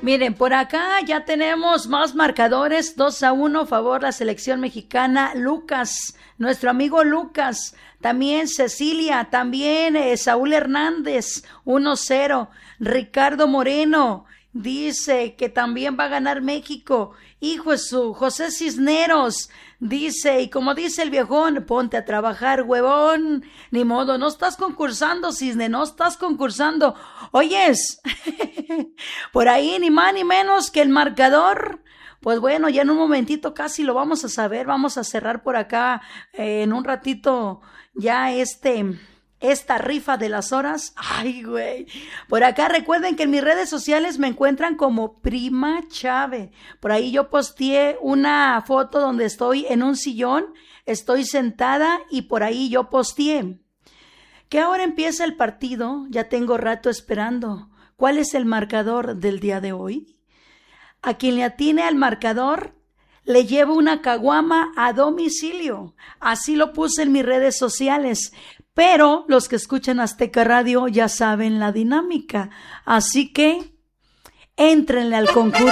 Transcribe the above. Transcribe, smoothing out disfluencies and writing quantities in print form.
Miren, por acá ya tenemos más marcadores, 2-1, favor la selección mexicana. Lucas, nuestro amigo Lucas, también Cecilia, también Saúl Hernández, 1-0. Ricardo Moreno dice que también va a ganar México. Hijo de su José Cisneros dice, y como dice el viejón, ponte a trabajar, huevón. Ni modo, no estás concursando, Cisne, no estás concursando. Oyes, por ahí ni más ni menos que el marcador. Pues bueno, ya en un momentito casi lo vamos a saber. Vamos a cerrar por acá en un ratito ya esta rifa de las horas. Ay, güey. Por acá recuerden que en mis redes sociales me encuentran como Prima Chave. Por ahí yo posteé una foto donde estoy en un sillón, estoy sentada y por ahí yo posteé que ahora empieza el partido. Ya tengo rato esperando. ¿Cuál es el marcador del día de hoy? A quien le atine al marcador le llevo una caguama a domicilio. Así lo puse en mis redes sociales. Pero los que escuchan Azteca Radio ya saben la dinámica. Así que éntrenle al concurso.